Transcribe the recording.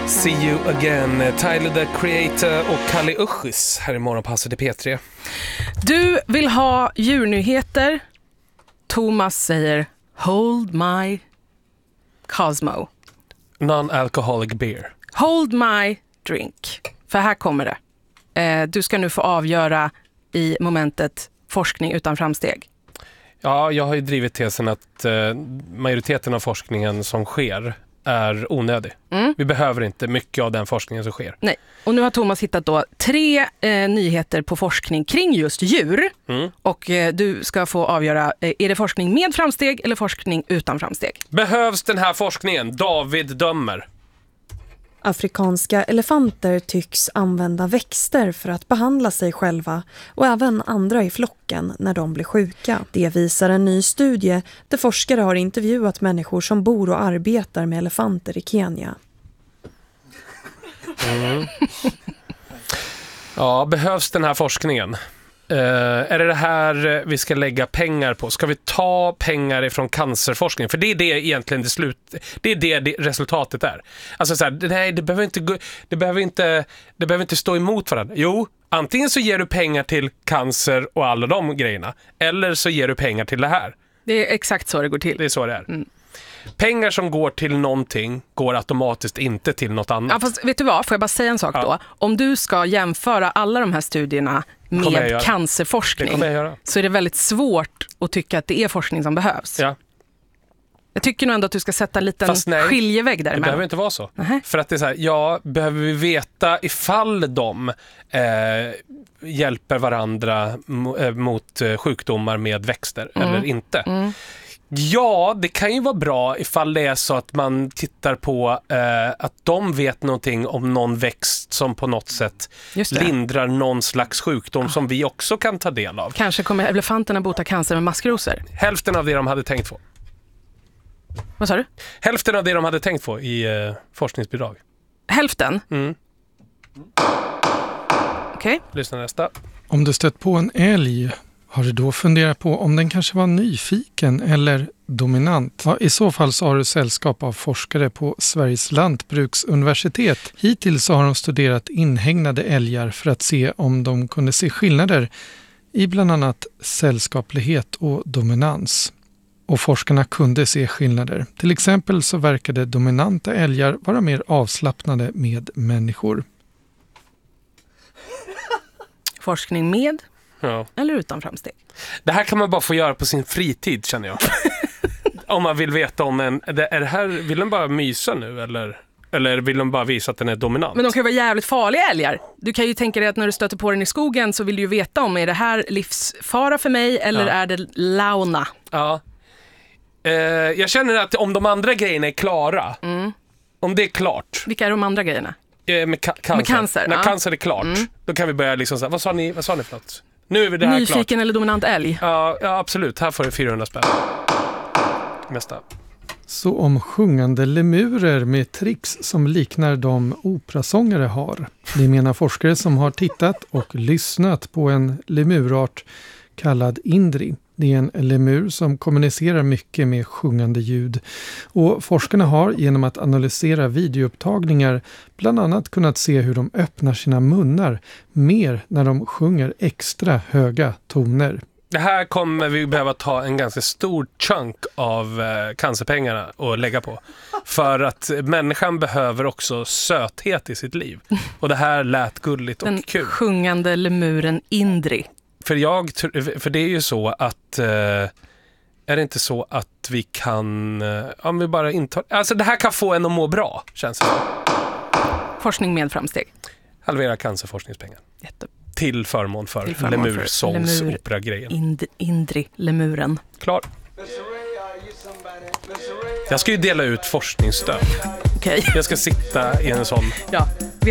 See you again. Tyler the Creator och Kalle Uschis här i Morgonpasset i P3. Du vill ha djurnyheter. Thomas säger hold my Cosmo. Non-alcoholic beer. Hold my drink. För här kommer det. Du ska nu få avgöra i momentet forskning utan framsteg. Ja, jag har ju drivit tesen att majoriteten av forskningen som sker är onödig. Vi behöver inte mycket av den forskningen som sker. Nej. Och nu har Thomas hittat då 3 nyheter på forskning kring just djur. Och du ska få avgöra, är det forskning med framsteg eller forskning utan framsteg? Behövs den här forskningen? David dömer. Afrikanska elefanter tycks använda växter för att behandla sig själva och även andra i flocken när de blir sjuka. Det visar en ny studie där forskare har intervjuat människor som bor och arbetar med elefanter i Kenya. Ja, behövs den här forskningen? Är det här vi ska lägga pengar på? Ska vi ta pengar ifrån cancerforskning? För det är det egentligen det är det resultatet är. Alltså så här, nej, det behöver inte stå emot varandra. Jo, antingen så ger du pengar till cancer och alla de grejerna, eller så ger du pengar till det här. Det är exakt så det går till. Det är så det är. Pengar som går till någonting går automatiskt inte till något annat. Ja, fast vet du vad? Får jag bara säga en sak då? Om du ska jämföra alla de här studierna med cancerforskning så är det väldigt svårt att tycka att det är forskning som behövs. Ja. Jag tycker nog ändå att du ska sätta en liten skiljevägg där. Det behöver inte vara så. För att det är så här, behöver vi veta ifall de hjälper varandra mot sjukdomar med växter eller inte. Ja, det kan ju vara bra ifall det är så att man tittar på att de vet någonting om någon växt som på något sätt lindrar någon slags sjukdom som vi också kan ta del av. Kanske kommer elefanterna bota cancer med maskrosor. Hälften av det de hade tänkt få. Vad sa du? Hälften av det de hade tänkt få i forskningsbidrag. Hälften? Okej. Lyssna nästa. Om du stött på en älg, har du då funderat på om den kanske var nyfiken eller dominant? Ja, i så fall så har du sällskap av forskare på Sveriges lantbruksuniversitet. Hittills så har de studerat inhägnade älgar för att se om de kunde se skillnader i bland annat sällskaplighet och dominans. Och forskarna kunde se skillnader. Till exempel så verkade dominanta älgar vara mer avslappnade med människor. Forskning med eller utan framsteg? Det här kan man bara få göra på sin fritid, känner jag. Om man vill veta om är det här, vill den bara mysa nu eller vill de bara visa att den är dominant? Men de kan ju vara jävligt farliga älgar. Du kan ju tänka dig att när du stöter på den i skogen så vill du ju veta om är det här livsfara för mig eller är det launa? Ja. Jag känner att om de andra grejerna är klara, om det är klart. Vilka är de andra grejerna? Med cancer. När cancer är klart, då kan vi börja liksom säga, vad sa ni för något? Nu är vi det här nyfiken klart. Eller dominant älg? Ja, absolut. Här får du 400 spänn. Nästa. Så om sjungande lemurer med tricks som liknar de operasångare har. Det menar forskare som har tittat och lyssnat på en lemurart kallad Indri. Det är en lemur som kommunicerar mycket med sjungande ljud. Och forskarna har genom att analysera videoupptagningar bland annat kunnat se hur de öppnar sina munnar mer när de sjunger extra höga toner. Det här kommer vi behöva ta en ganska stor chunk av cancerpengarna och lägga på. För att människan behöver också söthet i sitt liv. Och det här lät gulligt och kul. Den sjungande lemuren Indri. För det är ju så att är det inte så att vi kan om vi bara intar, alltså det här kan få en att må bra, känns det. Forskning med framsteg. Halvera cancerforskningspengar. Till förmån för lemursångs-opera-grejen. Indri, lemuren. Klar. Jag ska ju dela ut forskningsstöd. Okej. Jag ska sitta i en sån. Ja.